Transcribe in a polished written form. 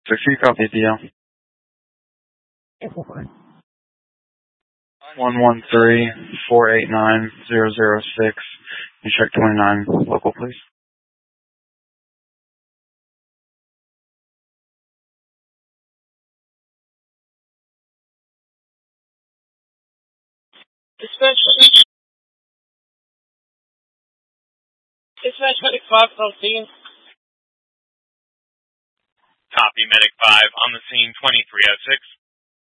6 copy PL. 113-489-006. You check 29 local, please. Dispatch Medic 5 on scene. Copy, Medic 5 on the scene, 2306.